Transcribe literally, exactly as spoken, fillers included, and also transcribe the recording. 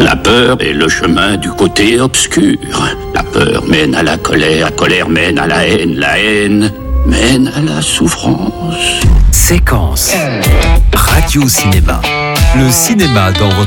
La peur est le chemin du côté obscur. La peur mène à la colère, la colère mène à la haine, la haine mène à la souffrance. Séquence Radio Cinéma. Le cinéma dans votre